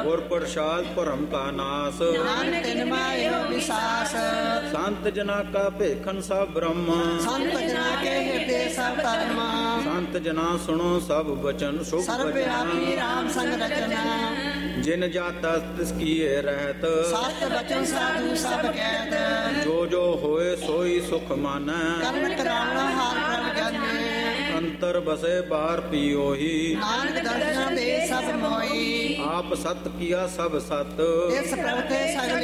ਗੁਰ ਪ੍ਰਸਾਦ ਭਰਮ ਕਾ ਨਾਸ। ਨਾਨਕ ਤਿਨ ਮਾਇਓ ਵਿਸਾਸ। ਸੰਤ ਜਨਾ ਕਾ ਭੇਖਨ ਸਭ ਬ੍ਰਹਮ। ਸੰਤ ਜਨਾ ਕੇ ਹਿਰਦੇ ਸਭ ਧਰਮ। ਸੰਤ ਜਨਾ ਸੁਣੋ ਸਭ ਬਚਨ ਸੁਖ ਸਰਬ ਵਿਆਪੀ ਰਾਮ ਸੰਗ ਰਚਨਾ। ਜਿਨ ਜਾਤਾ ਤਿਸ ਕੀਏ ਰਹਿਤ। ਸਤ ਬਚਨ ਸਾਧੂ ਸਭ ਕਹਿਤ। ਜੋ ਜੋ ਹੋਏ ਸੋਈ ਸੁਖ ਮਾਨੈ। ਕਰਨ ਕਰਾਉਣਾ ਹਾਰ ਪ੍ਰਭ ਜਾਣੈ। ਅੰਤਰ ਬਸੇ ਬਾਹਰ ਪੀਓਹੀ। ਨਾਨਕ ਦਰਸ਼ਨ ਦੇ ਸਭ ਮੋਈ। ਆਪ ਸਤ ਕੀਆ ਸਭ ਸਤ। ਇਸ ਪ੍ਰਭ ਤੇ ਸਗਲ